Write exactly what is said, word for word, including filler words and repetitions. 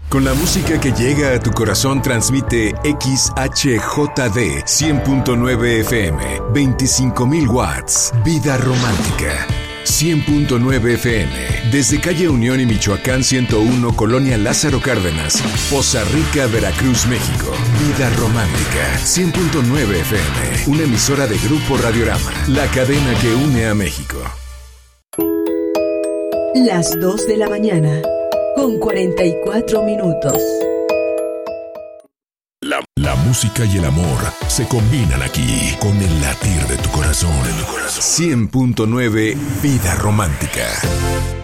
Con la música que llega a tu corazón transmite X H J D cien punto nueve F M, veinticinco mil watts. Vida romántica. cien punto nueve F M, desde calle Unión y Michoacán ciento uno, Colonia Lázaro Cárdenas, Poza Rica, Veracruz, México. Vida romántica. cien punto nueve F M, una emisora de Grupo Radiorama, la cadena que une a México. Las dos de la mañana, con cuarenta y cuatro minutos. La, la música y el amor se combinan aquí con el latir de tu corazón. cien punto nueve Vida romántica.